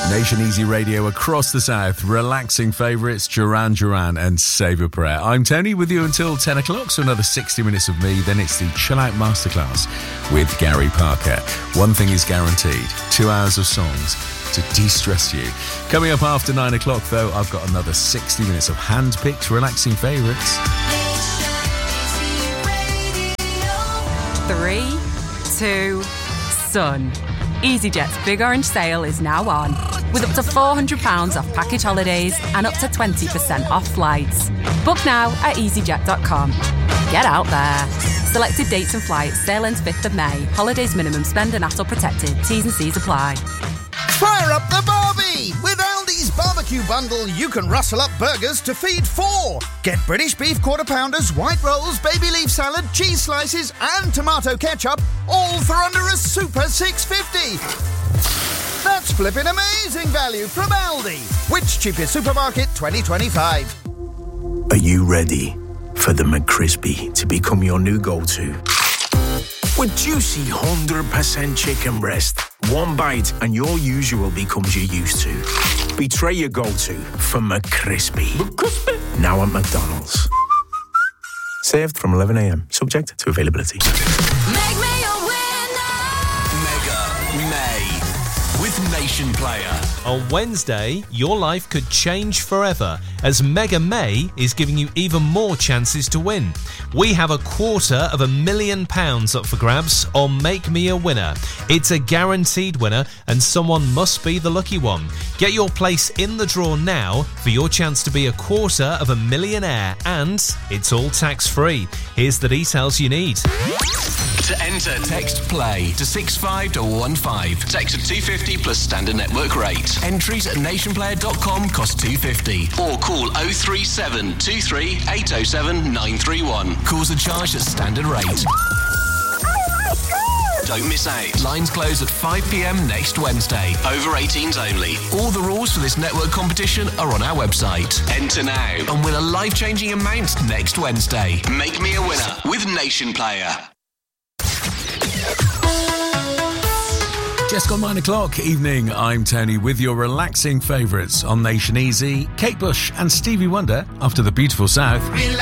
Nation Easy Radio across the south, relaxing favourites Duran Duran and Save a Prayer. I'm Tony with you until 10 o'clock, so another 60 minutes of me, then it's the Chill Out Masterclass with Gary Parker. One thing is guaranteed, 2 hours of songs to de-stress you. Coming up after 9 o'clock though, I've got another 60 minutes of hand-picked relaxing favourites. 3, 2, Sun. EasyJet's Big Orange Sale is now on, with up to £400 off package holidays and up to 20% off flights. Book now at easyjet.com. Get out there. Selected dates and flights. Sale ends 5th of May. Holidays minimum spend and ATOL protected. T's and C's apply. Fire up the Barbie! With Aldi's barbecue bundle, you can rustle up burgers to feed 4. Get British beef quarter pounders, white rolls, baby leaf salad, cheese slices and tomato ketchup, all for under a super $6.50. That's flipping amazing value from Aldi. Which cheapest supermarket 2025? Are you ready for the McCrispy to become your new go-to? With juicy 100% chicken breast, one bite and your usual becomes your used to. Betray your go-to for McCrispy. Now at McDonald's. Served from 11 a.m. Subject to availability. Make me a winner. Mega May with Nation Player. On Wednesday, your life could change forever as Mega May is giving you even more chances to win. We have £250,000 up for grabs on Make Me a Winner. It's a guaranteed winner and someone must be the lucky one. Get your place in the draw now for your chance to be a £250,000 and it's all tax-free. Here's the details you need. To enter, text PLAY to 65215. Text to 250 plus standard network rate. Entries at nationplayer.com cost £250. Or call 037 23 807 931. Calls are charged at standard rate. Don't miss out. Lines close at 5 p.m. next Wednesday. Over 18s only. All the rules for this network competition are on our website. Enter now and win a life-changing amount next Wednesday. Make me a winner with Nation Player. Just gone 9 o'clock evening, I'm Tony with your relaxing favourites on Nation Easy, Kate Bush and Stevie Wonder after the beautiful South.